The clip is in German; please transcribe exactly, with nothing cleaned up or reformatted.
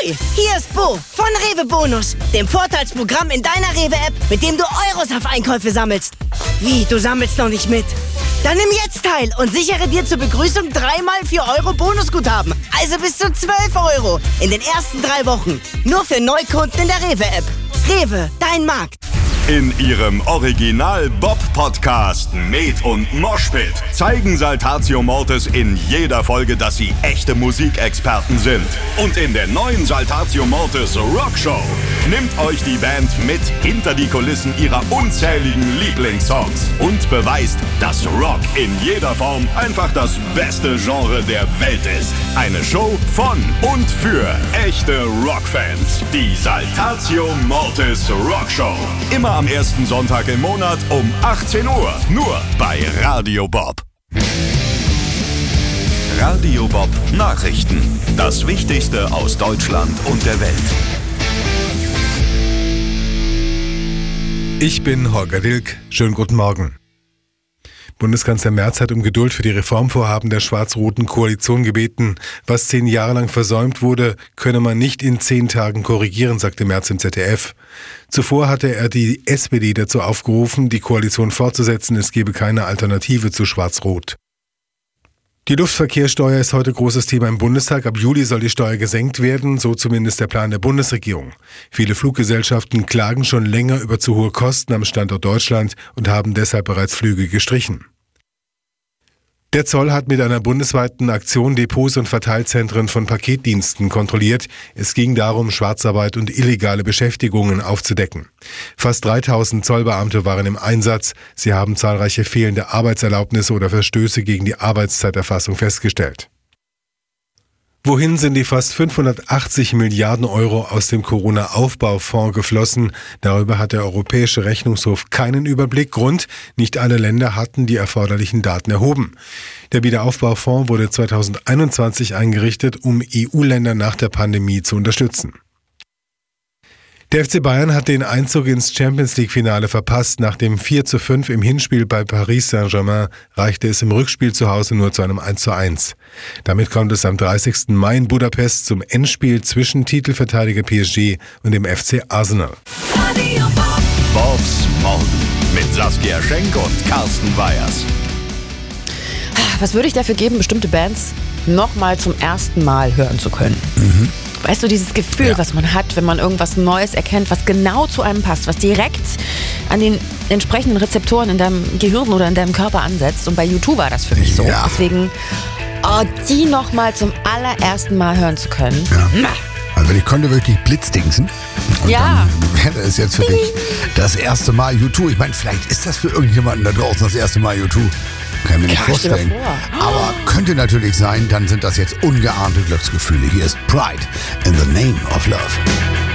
Ahoi, hier ist Bo von Rewe Bonus, dem Vorteilsprogramm in deiner Rewe-App, mit dem du Euros auf Einkäufe sammelst. Wie, du sammelst noch nicht mit? Dann nimm jetzt teil und sichere dir zur Begrüßung dreimal vier Euro Bonusguthaben. Also bis zu zwölf Euro in den ersten drei Wochen. Nur für Neukunden in der Rewe-App. Rewe, dein Markt. In ihrem Original-Bob-Podcast Med und Moshpit zeigen Saltatio Mortis in jeder Folge, dass sie echte Musikexperten sind. Und in der neuen Saltatio Mortis Rockshow nimmt euch die Band mit hinter die Kulissen ihrer unzähligen Lieblingssongs und beweist, dass Rock in jeder Form einfach das beste Genre der Welt ist. Eine Show von und für echte Rockfans. Die Saltatio Mortis Rockshow. Immer am ersten Sonntag im Monat um achtzehn Uhr. Nur bei Radio Bob. Radio Bob Nachrichten. Das Wichtigste aus Deutschland und der Welt. Ich bin Holger Dilk. Schönen guten Morgen. Bundeskanzler Merz hat um Geduld für die Reformvorhaben der schwarz-roten Koalition gebeten. Was zehn Jahre lang versäumt wurde, könne man nicht in zehn Tagen korrigieren, sagte Merz im Z D F. Zuvor hatte er die S P D dazu aufgerufen, die Koalition fortzusetzen. Es gebe keine Alternative zu schwarz-rot. Die Luftverkehrssteuer ist heute großes Thema im Bundestag. Ab Juli soll die Steuer gesenkt werden, so zumindest der Plan der Bundesregierung. Viele Fluggesellschaften klagen schon länger über zu hohe Kosten am Standort Deutschland und haben deshalb bereits Flüge gestrichen. Der Zoll hat mit einer bundesweiten Aktion Depots und Verteilzentren von Paketdiensten kontrolliert. Es ging darum, Schwarzarbeit und illegale Beschäftigungen aufzudecken. Fast dreitausend Zollbeamte waren im Einsatz. Sie haben zahlreiche fehlende Arbeitserlaubnisse oder Verstöße gegen die Arbeitszeiterfassung festgestellt. Wohin sind die fast fünfhundertachtzig Milliarden Euro aus dem Corona-Aufbaufonds geflossen? Darüber hat der Europäische Rechnungshof keinen Überblick. Grund: nicht alle Länder hatten die erforderlichen Daten erhoben. Der Wiederaufbaufonds wurde zweitausendeinundzwanzig eingerichtet, um E U-Länder nach der Pandemie zu unterstützen. Der F C Bayern hat den Einzug ins Champions-League-Finale verpasst. Nach dem vier zu fünf im Hinspiel bei Paris Saint-Germain reichte es im Rückspiel zu Hause nur zu einem eins zu eins. Damit kommt es am dreißigsten Mai in Budapest zum Endspiel zwischen Titelverteidiger P S G und dem F C Arsenal. Bobs Morgen mit Saskia Schenk und Carsten Weyers. Was würde ich dafür geben, bestimmte Bands nochmal zum ersten Mal hören zu können? Mhm. Weißt du, dieses Gefühl, ja. was man hat, wenn man irgendwas Neues erkennt, was genau zu einem passt, was direkt an den entsprechenden Rezeptoren in deinem Gehirn oder in deinem Körper ansetzt. Und bei U zwei war das für mich so. Ja. Deswegen, oh, die nochmal zum allerersten Mal hören zu können. Ja. Also ich konnte wirklich blitzdingsen. Und ja. dann wäre es jetzt für dich das erste Mal U zwei. Ich meine, vielleicht ist das für irgendjemanden da draußen das erste Mal U zwei. Kann ich mir nicht vorstellen. Vor. Aber könnte natürlich sein, dann sind das jetzt ungeahnte Glücksgefühle. Hier ist Pride in the Name of Love.